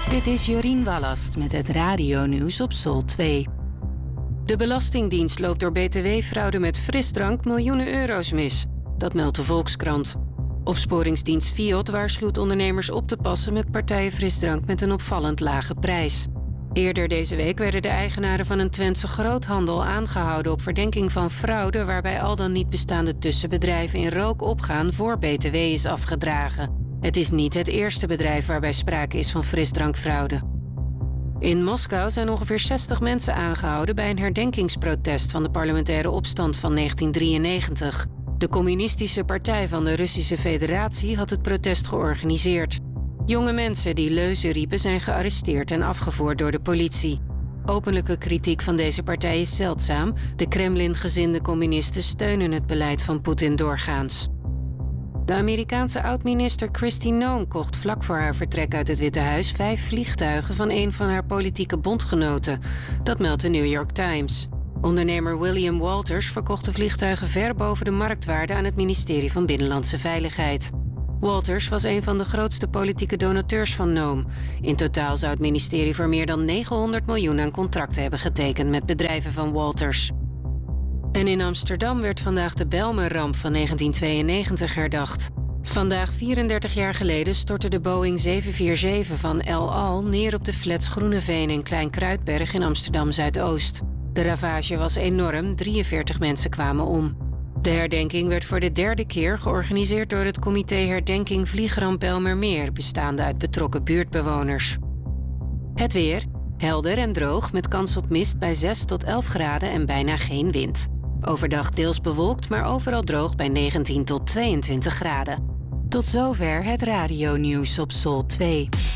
Dit is Jorien Wallast met het radionieuws op Sol 2. De Belastingdienst loopt door btw-fraude met frisdrank miljoenen euro's mis. Dat meldt de Volkskrant. Opsporingsdienst Fiat waarschuwt ondernemers op te passen met partijen frisdrank met een opvallend lage prijs. Eerder deze week werden de eigenaren van een Twentse groothandel aangehouden op verdenking van fraude, waarbij al dan niet bestaande tussenbedrijven in rook opgaan voor btw is afgedragen. Het is niet het eerste bedrijf waarbij sprake is van frisdrankfraude. In Moskou zijn ongeveer 60 mensen aangehouden bij een herdenkingsprotest van de parlementaire opstand van 1993. De communistische partij van de Russische Federatie had het protest georganiseerd. Jonge mensen die leuzen riepen zijn gearresteerd en afgevoerd door de politie. Openlijke kritiek van deze partij is zeldzaam. De Kremlin-gezinde communisten steunen het beleid van Poetin doorgaans. De Amerikaanse oud-minister Kristi Noem kocht vlak voor haar vertrek uit het Witte Huis 5 vliegtuigen van een van haar politieke bondgenoten. Dat meldt de New York Times. Ondernemer William Walters verkocht de vliegtuigen ver boven de marktwaarde aan het ministerie van Binnenlandse Veiligheid. Walters was een van de grootste politieke donateurs van Noem. In totaal zou het ministerie voor meer dan 900 miljoen aan contracten hebben getekend met bedrijven van Walters. En in Amsterdam werd vandaag de Bijlmerramp van 1992 herdacht. Vandaag 34 jaar geleden stortte de Boeing 747 van El Al neer op de flats Groeneveen en Klein Kruidberg in Amsterdam-Zuidoost. De ravage was enorm, 43 mensen kwamen om. De herdenking werd voor de derde keer georganiseerd door het comité Herdenking Vliegramp Bijlmermeer, bestaande uit betrokken buurtbewoners. Het weer, helder en droog met kans op mist bij 6 tot 11 graden en bijna geen wind. Overdag deels bewolkt, maar overal droog bij 19 tot 22 graden. Tot zover het radionieuws op Sol 2.